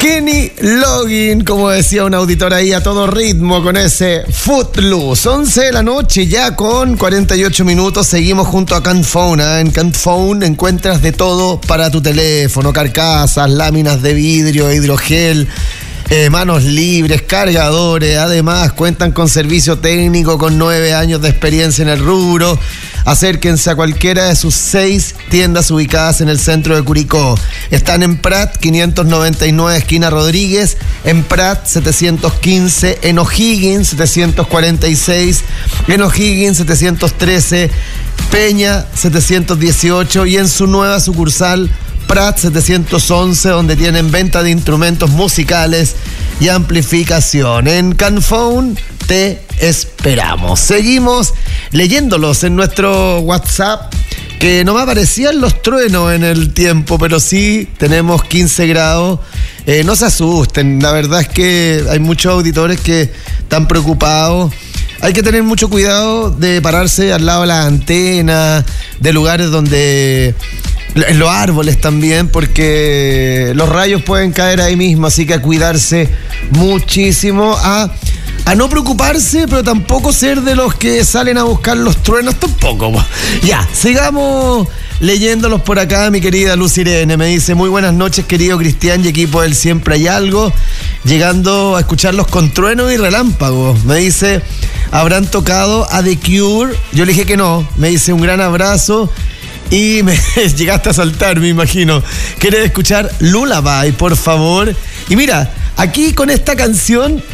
Kenny Loggins, como decía un auditor ahí, a todo ritmo con ese Footloose. 11 de la noche ya con 48 minutos. Seguimos junto a Cant Phone. En Cant Phone encuentras de todo para tu teléfono: carcasas, láminas de vidrio, hidrogel, manos libres, cargadores. Además cuentan con servicio técnico con 9 años de experiencia en el rubro. Acérquense a cualquiera de sus 6 tiendas ubicadas en el centro de Curicó. Están en Prat 599 esquina Rodríguez, en Prat 715, en O'Higgins 746, en O'Higgins 713, Peña 718 y en su nueva sucursal Prat 711, donde tienen venta de instrumentos musicales y amplificación. En Cant Phone te esperamos. Seguimos leyéndolos en nuestro WhatsApp, que no me aparecían los truenos en el tiempo, pero sí tenemos 15 grados. No se asusten, la verdad es que hay muchos auditores que están preocupados. Hay que tener mucho cuidado de pararse al lado de las antenas, de lugares donde... en los árboles también, porque los rayos pueden caer ahí mismo, así que a cuidarse muchísimo, a no preocuparse, pero tampoco ser de los que salen a buscar los truenos tampoco. Ya, sigamos leyéndolos por acá. Mi querida Luz Irene me dice: muy buenas noches, querido Cristian y equipo del Siempre Hay Algo, llegando a escucharlos con trueno y relámpago. Me dice: ¿habrán tocado a The Cure? Yo le dije que no. Me dice: un gran abrazo. Y me llegaste a saltar, me imagino. ¿Quieres escuchar Lullaby, por favor? Y mira, aquí con esta canción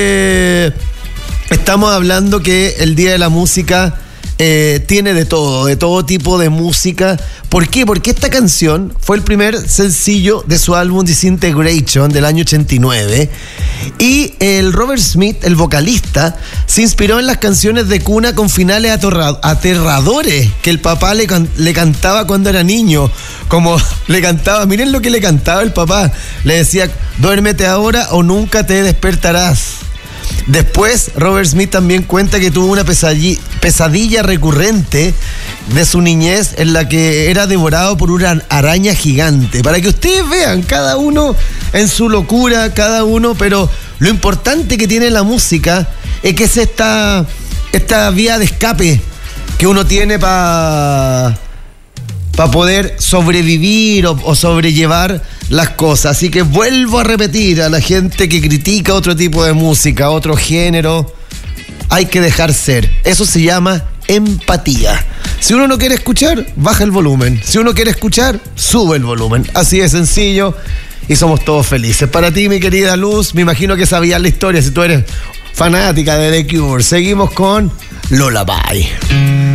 estamos hablando que el Día de la Música tiene de todo tipo de música. ¿Por qué? Porque esta canción fue el primer sencillo de su álbum Disintegration del año 89. Y el Robert Smith, el vocalista, se inspiró en las canciones de cuna con finales aterradores que el papá le cantaba cuando era niño. Como le cantaba, miren lo que le cantaba el papá. Le decía: duérmete ahora o nunca te despertarás. Después, Robert Smith también cuenta que tuvo una pesadilla recurrente de su niñez en la que era devorado por una araña gigante. Para que ustedes vean, cada uno en su locura, cada uno, pero lo importante que tiene la música es que es esta vía de escape que uno tiene para poder sobrevivir o sobrellevar las cosas. Así que vuelvo a repetir a la gente que critica otro tipo de música, otro género: hay que dejar ser. Eso se llama empatía. Si uno no quiere escuchar, baja el volumen. Si uno quiere escuchar, sube el volumen. Así de sencillo, y somos todos felices. Para ti, mi querida Luz, me imagino que sabías la historia si tú eres fanática de The Cure. Seguimos con Lullaby.